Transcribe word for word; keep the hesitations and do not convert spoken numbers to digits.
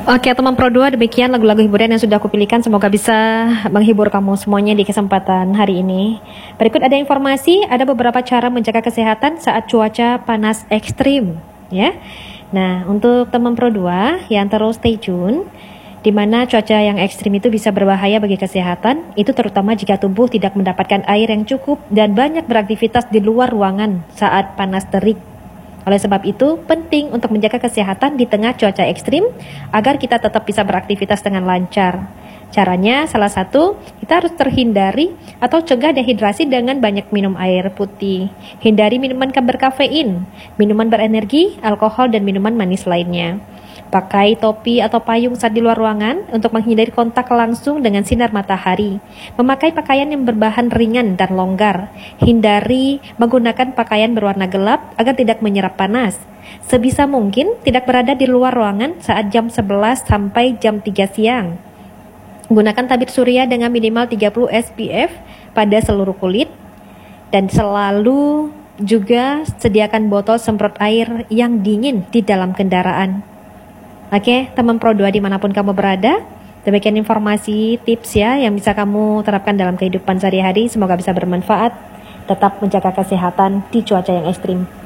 Oke teman Pro dua, demikian lagu-lagu hiburan yang sudah aku pilihkan. Semoga bisa menghibur kamu semuanya di kesempatan hari ini. Berikut ada informasi, ada beberapa cara menjaga kesehatan saat cuaca panas ekstrim ya. Nah untuk teman Pro dua yang terus stay tune, di mana cuaca yang ekstrim itu bisa berbahaya bagi kesehatan, itu terutama jika tubuh tidak mendapatkan air yang cukup dan banyak beraktivitas di luar ruangan saat panas terik. Oleh sebab itu, penting untuk menjaga kesehatan di tengah cuaca ekstrim agar kita tetap bisa beraktivitas dengan lancar. Caranya salah satu, kita harus terhindari atau cegah dehidrasi dengan banyak minum air putih. Hindari minuman berkafein, minuman berenergi, alkohol, dan minuman manis lainnya. Pakai topi atau payung saat di luar ruangan untuk menghindari kontak langsung dengan sinar matahari. Memakai pakaian yang berbahan ringan dan longgar. Hindari menggunakan pakaian berwarna gelap agar tidak menyerap panas. Sebisa mungkin tidak berada di luar ruangan saat jam sebelas sampai jam tiga siang. Gunakan tabir surya dengan minimal tiga puluh S P F pada seluruh kulit. Dan selalu juga sediakan botol semprot air yang dingin di dalam kendaraan. Oke, teman Pro dua dimanapun kamu berada, demikian informasi, tips ya yang bisa kamu terapkan dalam kehidupan sehari-hari. Semoga bisa bermanfaat, tetap menjaga kesehatan di cuaca yang ekstrim.